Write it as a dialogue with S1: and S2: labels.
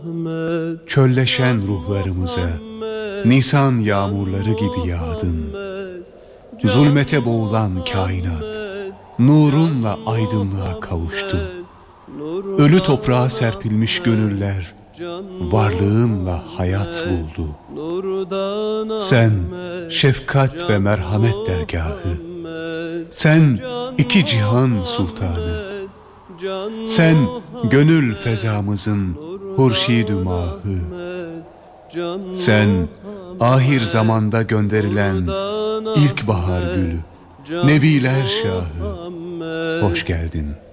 S1: Çölleşen ruhlarımıza Nisan yağmurları gibi yağdın. Zulmete boğulan kainat nurunla aydınlığa kavuştu. Ölü toprağa serpilmiş gönüller varlığınla hayat buldu. Sen şefkat ve merhamet dergahı, sen iki cihan sultanı, sen gönül fezamızın hurşid-ü mahı, sen ahir zamanda gönderilen ilkbahar gülü, Nebiler Şahı, hoş geldin.